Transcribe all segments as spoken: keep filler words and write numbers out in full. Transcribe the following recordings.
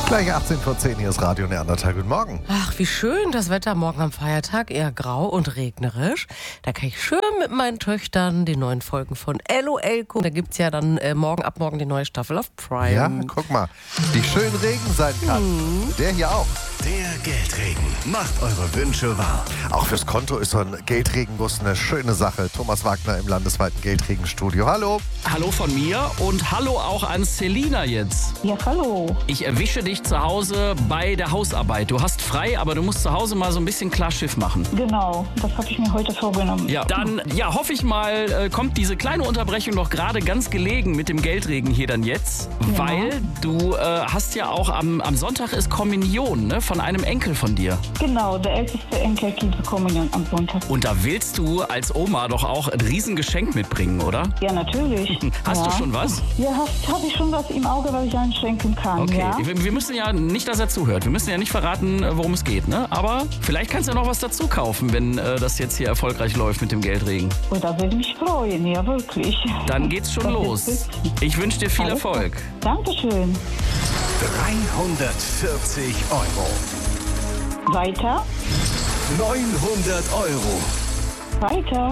Gleich achtzehn vor zehn, hier ist Radio Neandertal. Guten Morgen. Ach, wie schön, das Wetter morgen am Feiertag, eher grau und regnerisch. Da kann ich schön mit meinen Töchtern die neuen Folgen von LOL gucken. Da gibt es ja dann äh, morgen, ab morgen die neue Staffel auf Prime. Ja, guck mal, wie schön Regen sein kann. Mhm. Der hier auch. Der Geldregen macht eure Wünsche wahr. Auch fürs Konto ist so ein Geldregenbus eine schöne Sache. Thomas Wagner im landesweiten Geldregenstudio. Hallo. Hallo von mir und hallo auch an Selina jetzt. Ja, hallo. Ich erwische dich zu Hause bei der Hausarbeit. Du hast frei, aber du musst zu Hause mal so ein bisschen klar Schiff machen. Genau, das habe ich mir heute vorgenommen. Ja, dann ja, hoffe ich mal, äh, kommt diese kleine Unterbrechung doch gerade ganz gelegen mit dem Geldregen hier dann jetzt. Ja. Weil du äh, hast ja auch am, am Sonntag ist Kommunion, ne, von einem Enkel von dir. Genau, der älteste Enkel kriegt die Kommunion am Sonntag. Und da willst du als Oma doch auch ein Riesengeschenk mitbringen, oder? Ja, natürlich. Hast ja. du schon was? Ja, habe hab ich schon was im Auge, was ich einem schenken kann. Okay, Ja? wir, wir müssen ja nicht, dass er zuhört. Wir müssen ja nicht verraten, worum es geht, ne? Aber vielleicht kannst du ja noch was dazu kaufen, wenn äh, das jetzt hier erfolgreich läuft mit dem Geldregen. Oh, da würde ich mich freuen, ja, wirklich. Dann geht's schon Das los. ist Ich wünsche dir viel Alles Erfolg. klar. Dankeschön. dreihundertvierzig Euro. Weiter, neunhundert Euro. weiter,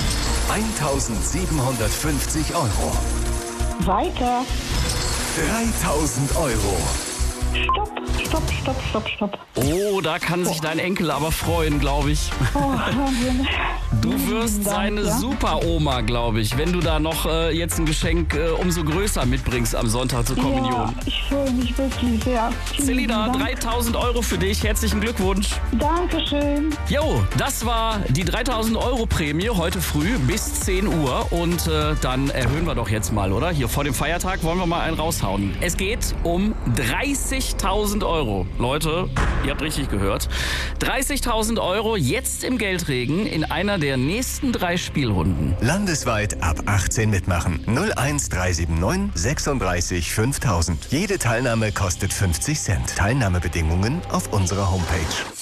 eintausendsiebenhundertfünfzig Euro. weiter. dreitausend Euro. Stopp, stopp, stopp, stopp, stopp. Oh, da kann sich dein Enkel aber freuen, glaube ich. Oh, Wahnsinn. Du wirst Danke, seine ja. Super-Oma, glaube ich, wenn du da noch äh, jetzt ein Geschenk äh, umso größer mitbringst am Sonntag zur Kommunion. Ja, ich freue mich wirklich sehr. Vielen Selina, Dank. dreitausend Euro für dich. Herzlichen Glückwunsch. Dankeschön. Jo, das war die dreitausend Euro Prämie heute früh bis zehn Uhr. Und äh, dann erhöhen wir doch jetzt mal, oder? Hier vor dem Feiertag wollen wir mal einen raushauen. Es geht um dreißigtausend Euro. Leute, ihr habt richtig gehört. dreißigtausend Euro jetzt im Geldregen in einer der nächsten drei Spielrunden. Landesweit ab achtzehn mitmachen. null eins drei sieben neun sechsunddreißig fünftausend. Jede Teilnahme kostet fünfzig Cent. Teilnahmebedingungen auf unserer Homepage.